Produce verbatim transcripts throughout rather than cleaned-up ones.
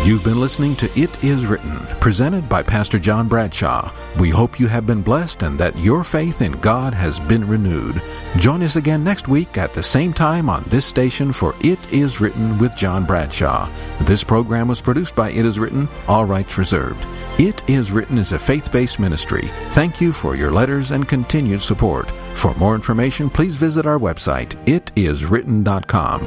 You've been listening to It Is Written, presented by Pastor John Bradshaw. We hope you have been blessed and that your faith in God has been renewed. Join us again next week at the same time on this station for It Is Written with John Bradshaw. This program was produced by It Is Written, all rights reserved. It Is Written is a faith-based ministry. Thank you for your letters and continued support. For more information, please visit our website, it is written dot com.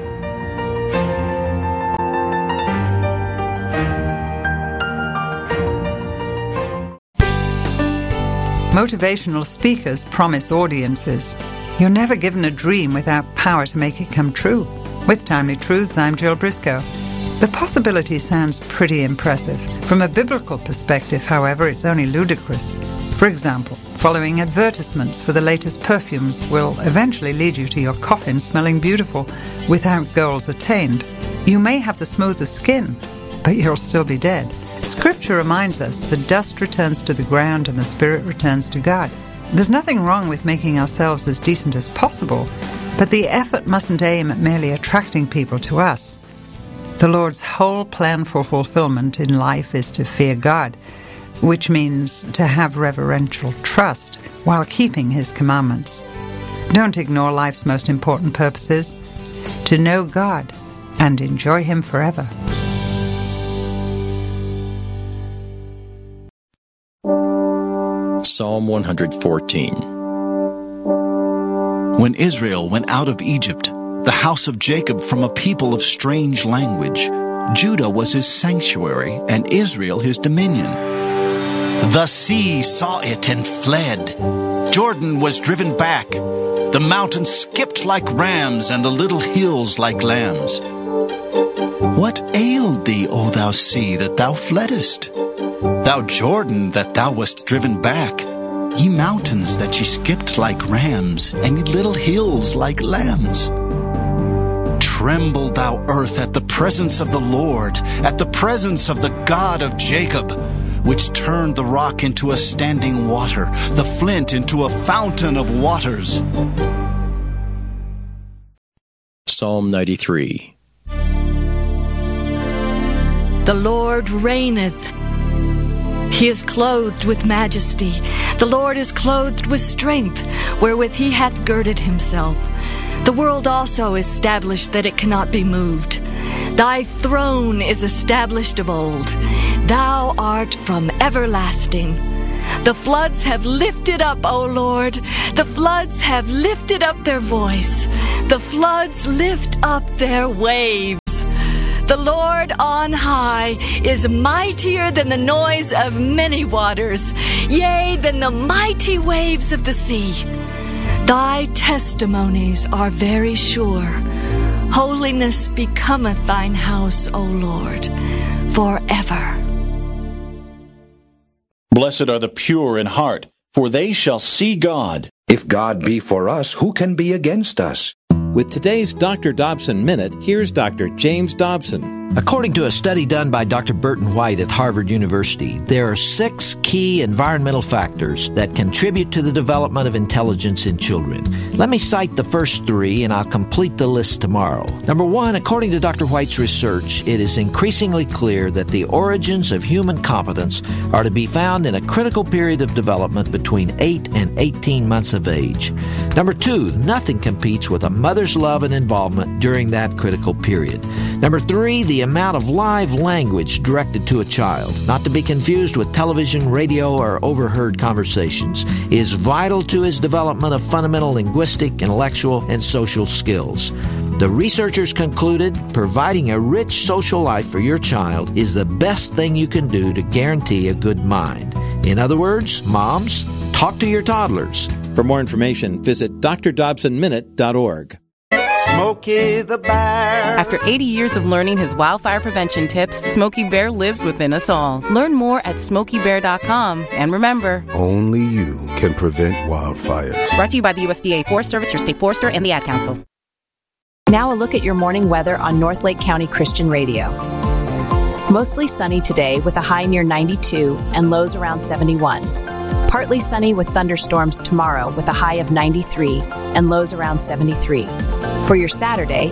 Motivational speakers promise audiences. You're never given a dream without power to make it come true. With Timely Truths, I'm Jill Briscoe. The possibility sounds pretty impressive. From a biblical perspective, however, it's only ludicrous. For example, following advertisements for the latest perfumes will eventually lead you to your coffin smelling beautiful without goals attained. You may have the smoothest skin, but you'll still be dead. Scripture reminds us the dust returns to the ground and the spirit returns to God. There's nothing wrong with making ourselves as decent as possible, but the effort mustn't aim at merely attracting people to us. The Lord's whole plan for fulfillment in life is to fear God, which means to have reverential trust while keeping His commandments. Don't ignore life's most important purposes: to know God and enjoy Him forever. Psalm one fourteen. When Israel went out of Egypt, the house of Jacob from a people of strange language, Judah was his sanctuary, and Israel his dominion. The sea saw it and fled. Jordan was driven back. The mountains skipped like rams, and the little hills like lambs. What ailed thee, O thou sea, that thou fleddest? Thou Jordan, that thou wast driven back, ye mountains that ye skipped like rams, and ye little hills like lambs. Tremble, thou earth, at the presence of the Lord, at the presence of the God of Jacob, which turned the rock into a standing water, the flint into a fountain of waters. Psalm ninety-three. The Lord reigneth. He is clothed with majesty. The Lord is clothed with strength, wherewith He hath girded Himself. The world also is established that it cannot be moved. Thy throne is established of old. Thou art from everlasting. The floods have lifted up, O Lord. The floods have lifted up their voice. The floods lift up their waves. The Lord on high is mightier than the noise of many waters, yea, than the mighty waves of the sea. Thy testimonies are very sure. Holiness becometh thine house, O Lord, forever. Blessed are the pure in heart, for they shall see God. If God be for us, who can be against us? With today's Doctor Dobson Minute, here's Doctor James Dobson. According to a study done by Doctor Burton White at Harvard University, there are six key environmental factors that contribute to the development of intelligence in children. Let me cite the first three, and I'll complete the list tomorrow. Number one, according to Doctor White's research, it is increasingly clear that the origins of human competence are to be found in a critical period of development between eight and eighteen months of age. Number two, nothing competes with a mother's love and involvement during that critical period. Number three, the amount of live language directed to a child, not to be confused with television, radio, or overheard conversations, is vital to his development of fundamental linguistic, intellectual, and social skills. The researchers concluded providing a rich social life for your child is the best thing you can do to guarantee a good mind. In other words, moms, talk to your toddlers. For more information, visit d r dobson minute dot org. Smokey the Bear. After eighty years of learning his wildfire prevention tips, Smokey Bear lives within us all. Learn more at smokey bear dot com. And remember, only you can prevent wildfires. Brought to you by the U S D A Forest Service, your state forester, and the Ad Council. Now a look at your morning weather on North Lake County Christian Radio. Mostly sunny today with a high near ninety-two and lows around seventy-one. Partly sunny with thunderstorms tomorrow with a high of ninety-three and lows around seventy-three. For your Saturday,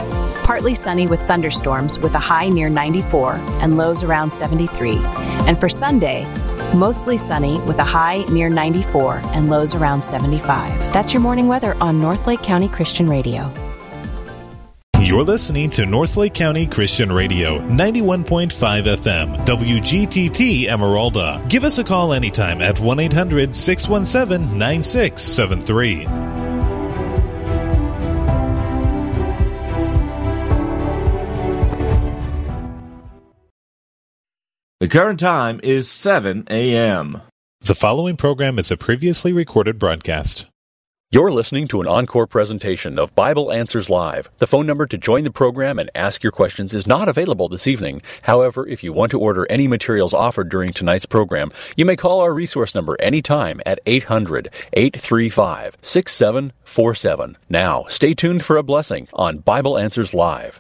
Partly sunny with thunderstorms with a high near ninety-four and lows around seventy-three. And for Sunday, mostly sunny with a high near ninety-four and lows around seventy-five. That's your morning weather on Northlake County Christian Radio. You're listening to Northlake County Christian Radio, ninety-one point five F M, W G T T Emeralda. Give us a call anytime at one eight hundred six one seven nine six seven three. The current time is seven a.m. The following program is a previously recorded broadcast. You're listening to an encore presentation of Bible Answers Live. The phone number to join the program and ask your questions is not available this evening. However, if you want to order any materials offered during tonight's program, you may call our resource number anytime at eight hundred eight three five six seven four seven. Now, stay tuned for a blessing on Bible Answers Live.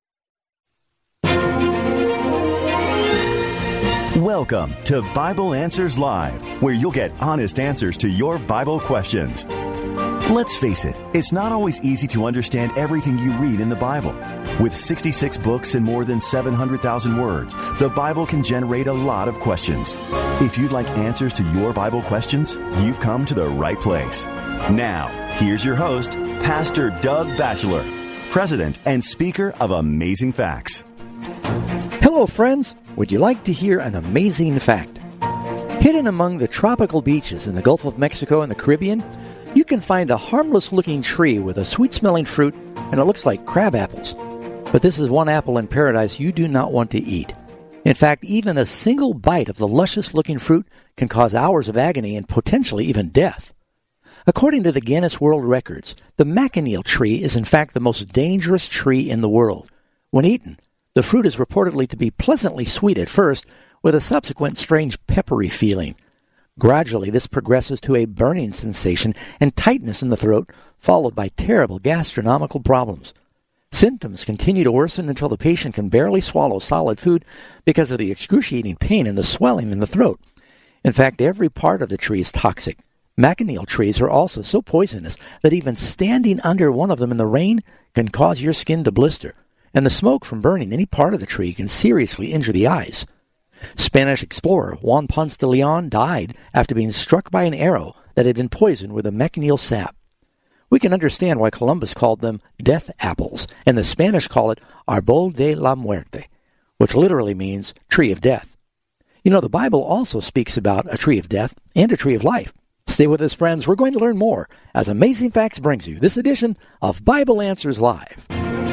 Welcome to Bible Answers Live, where you'll get honest answers to your Bible questions. Let's face it, it's not always easy to understand everything you read in the Bible. With sixty-six books and more than seven hundred thousand words, the Bible can generate a lot of questions. If you'd like answers to your Bible questions, you've come to the right place. Now, here's your host, Pastor Doug Batchelor, President and Speaker of Amazing Facts. Hello, friends. Would you like to hear an amazing fact? Hidden among the tropical beaches in the Gulf of Mexico and the Caribbean, you can find a harmless-looking tree with a sweet-smelling fruit, and it looks like crab apples. But this is one apple in paradise you do not want to eat. In fact, even a single bite of the luscious-looking fruit can cause hours of agony and potentially even death. According to the Guinness World Records, the macanil tree is in fact the most dangerous tree in the world. When eaten, the fruit is reportedly to be pleasantly sweet at first, with a subsequent strange peppery feeling. Gradually, this progresses to a burning sensation and tightness in the throat, followed by terrible gastronomical problems. Symptoms continue to worsen until the patient can barely swallow solid food because of the excruciating pain and the swelling in the throat. In fact, every part of the tree is toxic. Macanil trees are also so poisonous that even standing under one of them in the rain can cause your skin to blister, and the smoke from burning any part of the tree can seriously injure the eyes. Spanish explorer Juan Ponce de Leon died after being struck by an arrow that had been poisoned with a macanil sap. We can understand why Columbus called them death apples, and the Spanish call it Árbol de la Muerte, which literally means tree of death. You know, the Bible also speaks about a tree of death and a tree of life. Stay with us, friends. We're going to learn more as Amazing Facts brings you this edition of Bible Answers Live.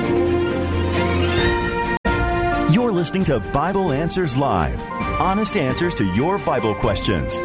You're listening to Bible Answers Live, honest answers to your Bible questions.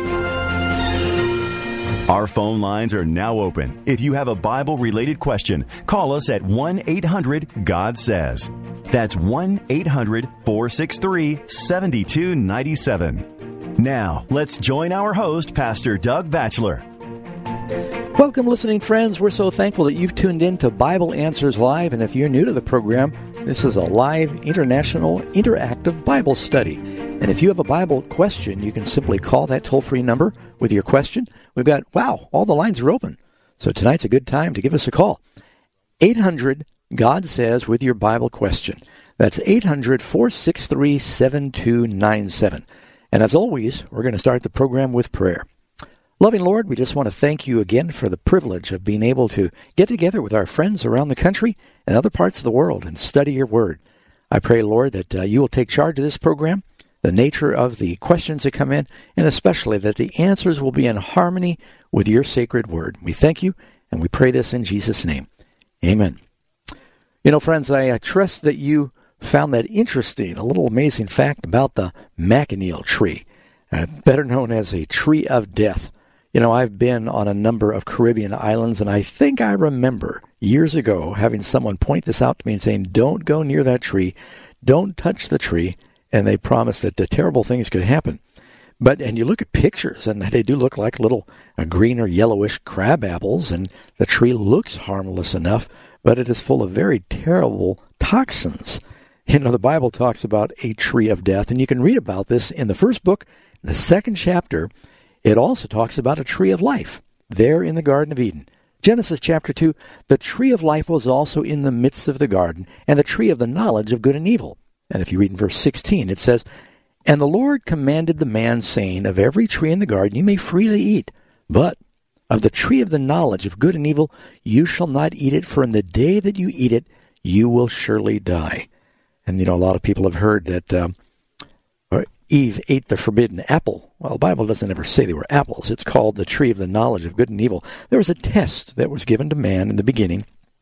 Our phone lines are now open. If you have a Bible-related question, call us at one eight hundred God says. That's one eight hundred four six three seven two nine seven. Now, let's join our host, Pastor Doug Batchelor. Welcome, listening friends. We're so thankful that you've tuned in to Bible Answers Live, and if you're new to the program, this is a live, international, interactive Bible study. And if you have a Bible question, you can simply call that toll-free number with your question. We've got, wow, all the lines are open. So tonight's a good time to give us a call. eight hundred God says with your Bible question. That's eight hundred four six three seven two nine seven. And as always, we're going to start the program with prayer. Loving Lord, we just want to thank you again for the privilege of being able to get together with our friends around the country and other parts of the world and study your word. I pray, Lord, that uh, you will take charge of this program, the nature of the questions that come in, and especially that the answers will be in harmony with your sacred word. We thank you, and we pray this in Jesus' name. Amen. You know, friends, I uh, trust that you found that interesting, a little amazing fact about the macanil tree, uh, better known as a tree of death. You know, I've been on a number of Caribbean islands, and I think I remember years ago having someone point this out to me and saying, don't go near that tree, don't touch the tree, and they promised that the terrible things could happen. But, and you look at pictures, and they do look like little uh, green or yellowish crab apples, and the tree looks harmless enough, but it is full of very terrible toxins. You know, the Bible talks about a tree of death, and you can read about this in the first book, the second chapter. It also talks about a tree of life there in the Garden of Eden. Genesis chapter two, the tree of life was also in the midst of the garden, and the tree of the knowledge of good and evil. And if you read in verse sixteen, it says, And the Lord commanded the man, saying, Of every tree in the garden you may freely eat, but of the tree of the knowledge of good and evil you shall not eat it, for in the day that you eat it you will surely die. And, you know, a lot of people have heard that um, Eve ate the forbidden apple. Well, the Bible doesn't ever say they were apples. It's called the tree of the knowledge of good and evil. There was a test that was given to man in the beginning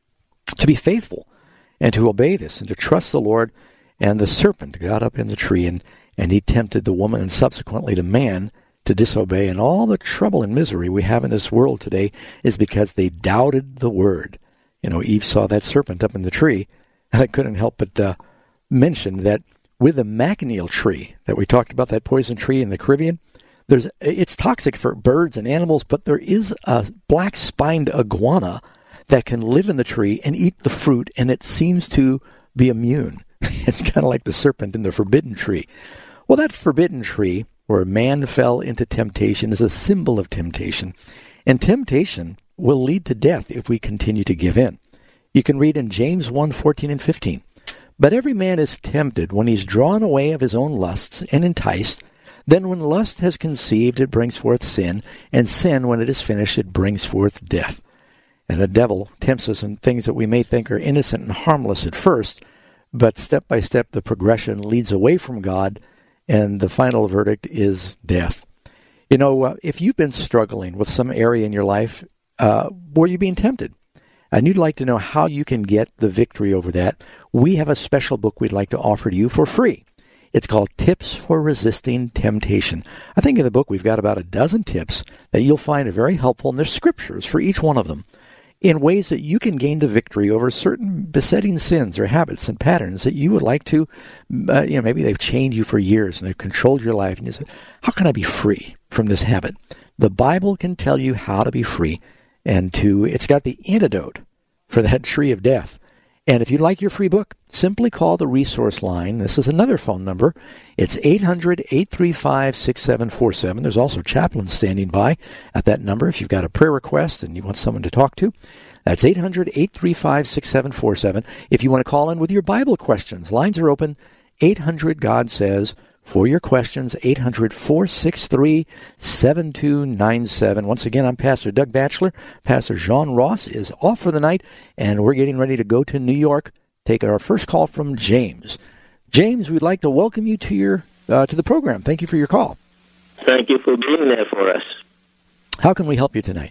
to be faithful and to obey this and to trust the Lord. And the serpent got up in the tree, and, and he tempted the woman and subsequently the man to disobey. And all the trouble and misery we have in this world today is because they doubted the word. You know, Eve saw that serpent up in the tree, and I couldn't help but uh, mention that with the maconil tree that we talked about, that poison tree in the Caribbean, there's it's toxic for birds and animals, but there is a black-spined iguana that can live in the tree and eat the fruit, and it seems to be immune. It's kind of like the serpent in the forbidden tree. Well, that forbidden tree, where man fell into temptation, is a symbol of temptation. And temptation will lead to death if we continue to give in. You can read in James one, fourteen and fifteen. But every man is tempted when he's drawn away of his own lusts and enticed. Then when lust has conceived, it brings forth sin, and sin, when it is finished, it brings forth death. And the devil tempts us in things that we may think are innocent and harmless at first, but step by step the progression leads away from God, and the final verdict is death. You know, uh, if you've been struggling with some area in your life, uh, were you being tempted? And you'd like to know how you can get the victory over that, we have a special book we'd like to offer to you for free. It's called Tips for Resisting Temptation. I think in the book we've got about a dozen tips that you'll find are very helpful, and there's scriptures for each one of them in ways that you can gain the victory over certain besetting sins or habits and patterns that you would like to, uh, you know, maybe they've chained you for years and they've controlled your life, and you say, how can I be free from this habit? The Bible can tell you how to be free. And to, it's got the antidote for that tree of death. And if you'd like your free book, simply call the resource line. This is another phone number. It's eight hundred, eight three five, six seven four seven. There's also chaplains standing by at that number if you've got a prayer request and you want someone to talk to. That's eight hundred, eight three five, six seven four seven. If you want to call in with your Bible questions, lines are open. eight hundred, God Says. For your questions, eight hundred, four six three, seven two nine seven. Once again, I'm Pastor Doug Batchelor. Pastor John Ross is off for the night, and we're getting ready to go to New York. Take our first call from James. James, we'd like to welcome you to your uh, to the program. Thank you for your call. Thank you for being there for us. How can we help you tonight?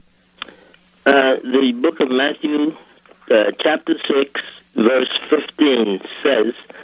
Uh, the book of Matthew, uh, chapter six, verse fifteen says,